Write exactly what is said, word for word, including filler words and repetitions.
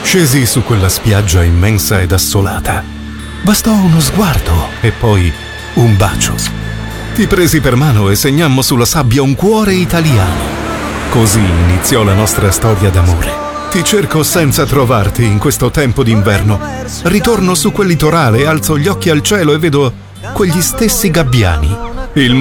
Scesi su quella spiaggia immensa ed assolata. Bastò uno sguardo e poi un bacio. Ti presi per mano e segnammo sulla sabbia un cuore italiano. Così iniziò la nostra storia d'amore. Ti cerco senza trovarti in questo tempo d'inverno. Ritorno su quel litorale, alzo gli occhi al cielo e vedo quegli stessi gabbiani. Il